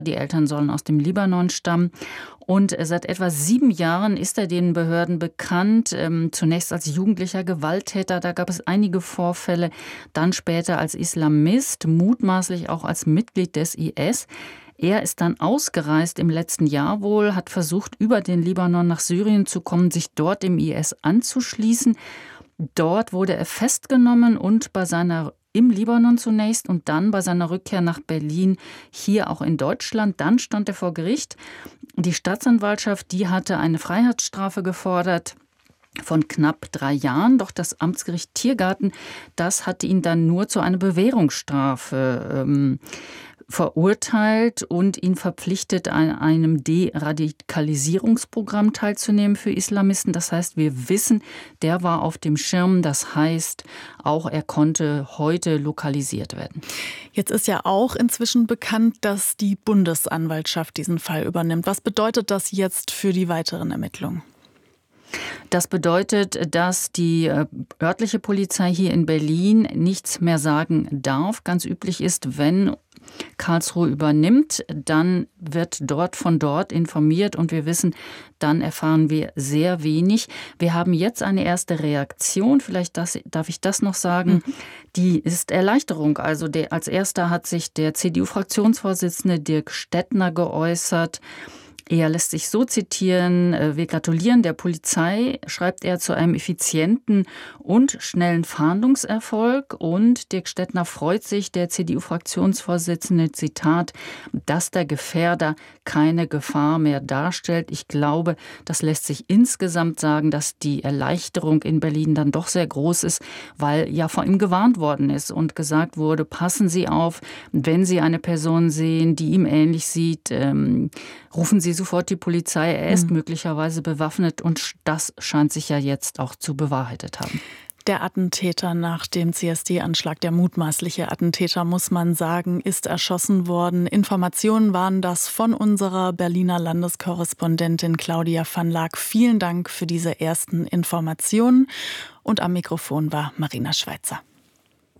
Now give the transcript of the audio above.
Die Eltern sollen aus dem Libanon stammen. Und seit etwa 7 Jahren ist er den Behörden bekannt. Zunächst als jugendlicher Gewalttäter, da gab es einige Vorfälle. Dann später als Islamist, mutmaßlich auch als Mitglied des IS. Er ist dann ausgereist im letzten Jahr wohl, hat versucht, über den Libanon nach Syrien zu kommen, sich dort dem IS anzuschließen. Dort wurde er festgenommen und im Libanon zunächst und dann bei seiner Rückkehr nach Berlin, hier auch in Deutschland. Dann stand er vor Gericht. Die Staatsanwaltschaft, die hatte eine Freiheitsstrafe gefordert von knapp 3 Jahren. Doch das Amtsgericht Tiergarten, das hatte ihn dann nur zu einer Bewährungsstrafe verurteilt und ihn verpflichtet, an einem Deradikalisierungsprogramm teilzunehmen für Islamisten. Das heißt, wir wissen, der war auf dem Schirm. Das heißt, auch er konnte heute lokalisiert werden. Jetzt ist ja auch inzwischen bekannt, dass die Bundesanwaltschaft diesen Fall übernimmt. Was bedeutet das jetzt für die weiteren Ermittlungen? Das bedeutet, dass die örtliche Polizei hier in Berlin nichts mehr sagen darf. Ganz üblich ist, wenn Karlsruhe übernimmt, dann wird von dort informiert und wir wissen, dann erfahren wir sehr wenig. Wir haben jetzt eine erste Reaktion, vielleicht darf ich das noch sagen, die ist Erleichterung. Also als erster hat sich der CDU-Fraktionsvorsitzende Dirk Stettner geäußert. Er lässt sich so zitieren: Wir gratulieren der Polizei, schreibt er, zu einem effizienten und schnellen Fahndungserfolg. Und Dirk Stettner freut sich, der CDU-Fraktionsvorsitzende, Zitat, dass der Gefährder keine Gefahr mehr darstellt. Ich glaube, das lässt sich insgesamt sagen, dass die Erleichterung in Berlin dann doch sehr groß ist, weil ja vor ihm gewarnt worden ist und gesagt wurde, passen Sie auf, wenn Sie eine Person sehen, die ihm ähnlich sieht, rufen Sie sofort die Polizei. Er ist möglicherweise bewaffnet und das scheint sich ja jetzt auch zu bewahrheitet haben. Der Attentäter nach dem CSD-Anschlag, der mutmaßliche Attentäter, muss man sagen, ist erschossen worden. Informationen waren das von unserer Berliner Landeskorrespondentin Claudia van Laak. Vielen Dank für diese ersten Informationen. Und am Mikrofon war Marina Schweizer.